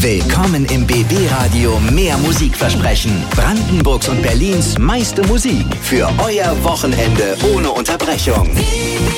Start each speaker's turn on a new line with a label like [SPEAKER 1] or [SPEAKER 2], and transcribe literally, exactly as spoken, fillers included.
[SPEAKER 1] Willkommen im B B-Radio Mehr Musikversprechen. Brandenburgs und Berlins meiste Musik für euer Wochenende ohne Unterbrechung.